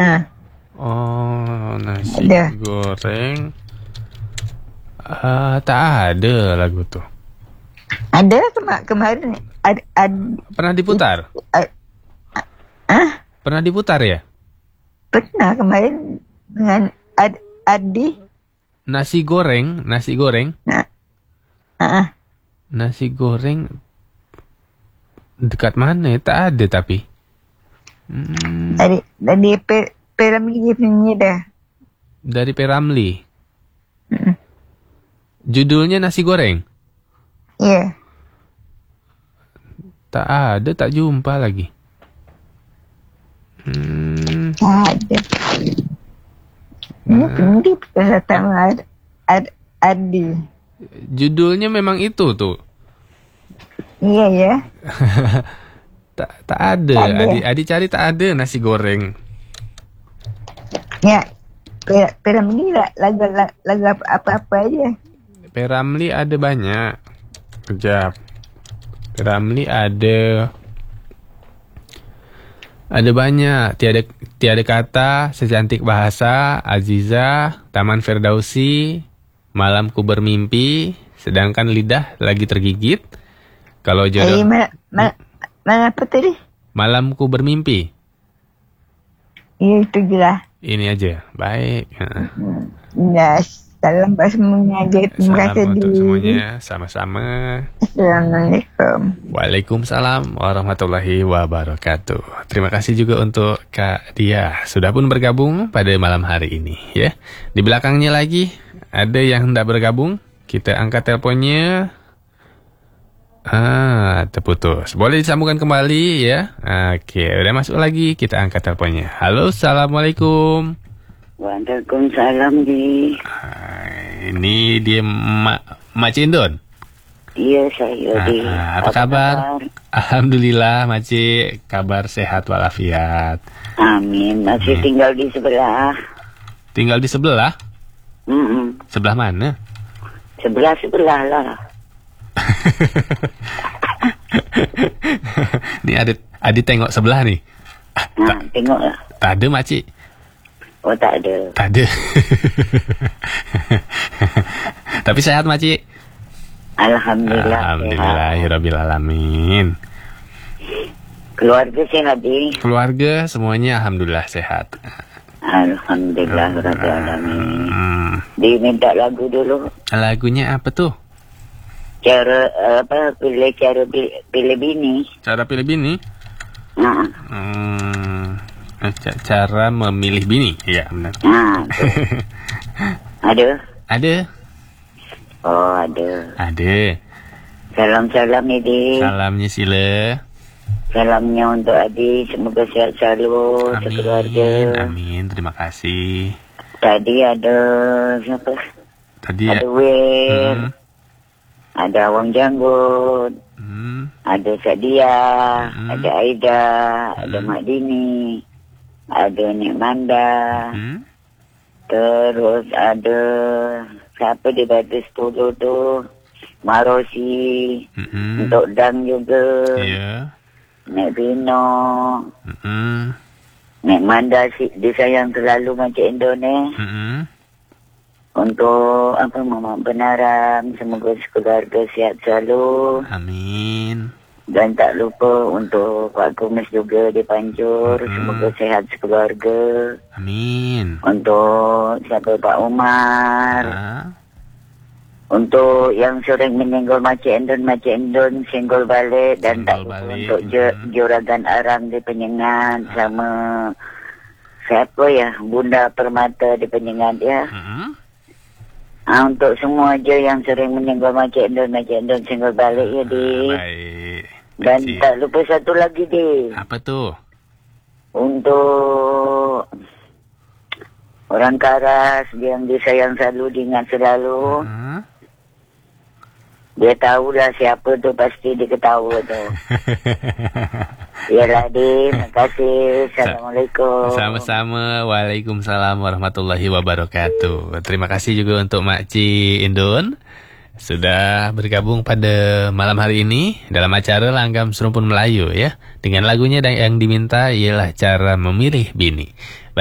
Oh, nasi Ada. goreng. Tak ada lagu tuh. Ada kemarin Pernah diputar? Pernah diputar ya? pernah kemarin dengan Adi. Nasi goreng. Nah, Nasi goreng dekat mana? Tak ada tapi. dari Piramli punya dah. Dari Peramli. Judulnya nasi goreng. Ya. Tak ada, tak jumpa lagi. Ada. Ini tinggi pertama Adi. Judulnya memang itu tuh. Iya ya. Tak ada. Adi cari tak ada nasi goreng. Ya. Piramli lagu apa aja. Peramli ada banyak. Kejap. Peramli ada banyak. Tiada kata, secantik bahasa, Aziza, Taman Firdausi, Malamku bermimpi, sedangkan lidah lagi tergigit. Kalau jodoh. Mana apa tadi? Malamku bermimpi. Iya itu jelas. Ini aja. Baik. Ya, salam buat semuanya aja. Terima kasih Salam untuk semuanya. Sama-sama. Assalamualaikum. Waalaikumsalam warahmatullahi wabarakatuh. Terima kasih juga untuk Kak Dia sudah pun bergabung pada malam hari ini ya. Di belakangnya lagi ada yang hendak bergabung. Kita angkat teleponnya. Terputus. Boleh disambungkan kembali ya. Oke, udah masuk lagi. Kita angkat teleponnya. Halo, assalamualaikum. Waalaikumsalam, Di. Ini dia Mak Cindon. Iya, saya, Di. Apa kabar? Alhamdulillah, Maci. Kabar sehat walafiat. Amin. Masih tinggal di sebelah. Tinggal di sebelah? Sebelah mana? Sebelah lah. Nih Adi tengok sebelah nih. Tengok lah. Tak ada, Makcik. Oh, tak ada. Tak ada. Tapi sehat, Makcik. Alhamdulillah. Alhamdulillahirabbil alamin. Keluarga sehat, Di. Keluarga semuanya alhamdulillah sehat. Alhamdulillah rabbil alamin. Diminta lagu dulu. Lagunya apa tuh? Cara pilih bini. Cara pilih bini? Cara memilih bini. Iya, benar. Ada? Oh, ada. Ada. Salam Edi. Salamnya sila. Salamnya untuk Adi, semoga sehat selalu sekeluarga. Amin, terima kasih. Tadi ada siapa? Ada Wir. Ada Awang Janggut, ada Sadia, ada Aida, ada Mak Dini, ada Nek Manda, terus ada siapa di batas 10 tu, Marosi, untuk Dang juga, Nek Bino, Nek Manda disayang selalu macam Indonesia. Untuk Mama Benaram, semoga sekeluarga sihat selalu. Amin. Dan tak lupa untuk Pak Kumis juga di Pancur, semoga sehat sekeluarga. Amin. Untuk siapa Pak Umar. Untuk yang sering menyinggol Macik Endon singgol balik. Dan tak lupa untuk Juragan Arang di Penyengat sama siapa ya, Bunda Permata di Penyengat ya. Untuk semua aja yang sering menyinggol Macik Endon singgol balik ya, Di. Baik. Dan tak lupa satu lagi, Di. Apa tuh? Untuk orang Karas yang disayang selalu, diingat selalu. Dia tahulah siapa tu, pasti dia ketawa tu. Yalah, Di. Terima kasih. Assalamualaikum. Sama-sama. Waalaikumsalam warahmatullahi wabarakatuh. Terima kasih juga untuk Makcik Indon sudah bergabung pada malam hari ini dalam acara Langgam Serumpun Melayu ya. Dengan lagunya yang diminta ialah Cara Memilih Bini.